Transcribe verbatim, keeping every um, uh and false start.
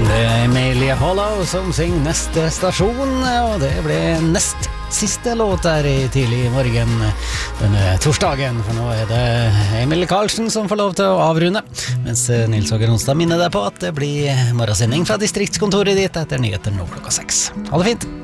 Emilie Hollow som synger neste stasjon, og det ble nest siste låt der i tidlig morgen denne torsdagen, for nå er det Emil Karlsen som får lov til å avrunde, mens Nils Åger Onsdag minner deg på at det blir morgensending fra distriktskontoret ditt etter nyheter nå klokka seks. Ha det fint!